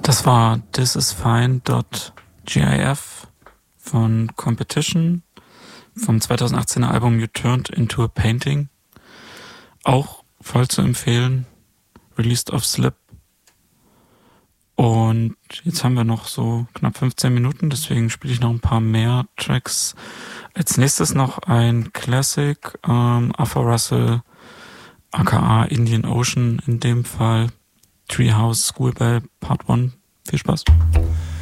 Das war This Is Fine.gif von Competition vom 2018er Album You Turned Into a Painting. Auch voll zu empfehlen. Released auf Slip. Und jetzt haben wir noch so knapp 15 Minuten, deswegen spiele ich noch ein paar mehr Tracks. Als nächstes noch ein Classic, Arthur Russell, aka Indian Ocean in dem Fall, Treehouse Schoolbell Part 1. Viel Spaß.